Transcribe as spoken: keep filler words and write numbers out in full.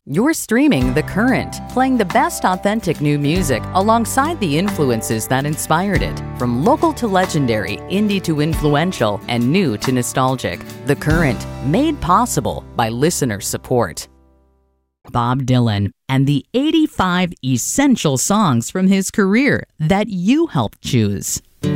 You're streaming The Current, playing the best authentic new music alongside the influences that inspired it. From local to legendary, indie to influential, and new to nostalgic. The Current, made possible by listener support. Bob Dylan and the eighty-five essential songs from his career that you helped choose.